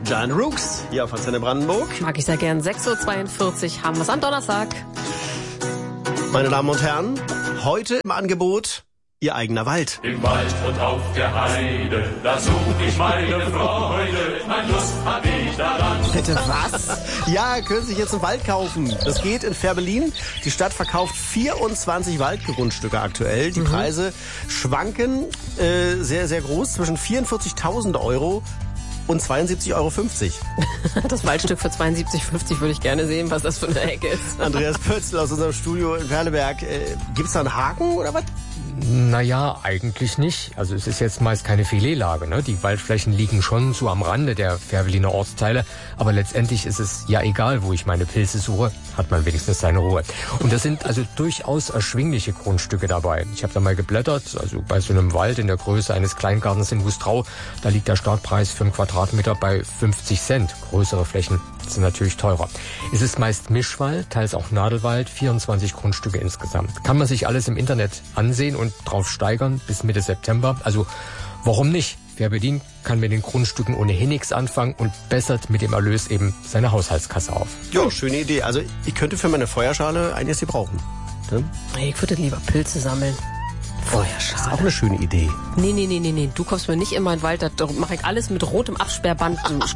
Giant Rooks hier auf Antenne Brandenburg. Mag ich sehr gern. 6.42 Uhr haben wir es am Donnerstag. Meine Damen und Herren, heute im Angebot Ihr eigener Wald. Im Wald und auf der Heide, da such ich meine Freude, mein Lust hab ich daran. Bitte was? Ja, können Sie sich jetzt einen Wald kaufen. Das geht in Fehrbellin. Die Stadt verkauft 24 Waldgrundstücke aktuell. Die Preise schwanken sehr, sehr groß, zwischen 44.000 Euro und 72,50 Euro. Das Waldstück für 72,50 würde ich gerne sehen, was das für eine Ecke ist. Andreas Pötzl aus unserem Studio in Perleberg. Gibt's da einen Haken oder was? Naja, eigentlich nicht. Also es ist jetzt meist keine Filetlage, ne? Die Waldflächen liegen schon so am Rande der Fehrbelliner Ortsteile, aber letztendlich ist es ja egal, wo ich meine Pilze suche, hat man wenigstens seine Ruhe. Und das sind also durchaus erschwingliche Grundstücke dabei. Ich habe da mal geblättert, also bei so einem Wald in der Größe eines Kleingartens in Wustrau, da liegt der Startpreis für einen Quadratmeter bei 50 Cent. Größere Flächen sind natürlich teurer. Es ist meist Mischwald, teils auch Nadelwald, 24 Grundstücke insgesamt. Kann man sich alles im Internet ansehen und drauf steigern bis Mitte September. Also warum nicht? Fehrbellin kann mit den Grundstücken ohnehin nichts anfangen und bessert mit dem Erlös eben seine Haushaltskasse auf. Ja, schöne Idee. Also ich könnte für meine Feuerschale einiges gebrauchen. Ne? Ich würde lieber Pilze sammeln. Feuerschale. Das ist auch eine schöne Idee. Nee. Du kommst mir nicht in meinen Wald, da mache ich alles mit rotem Absperrband. Du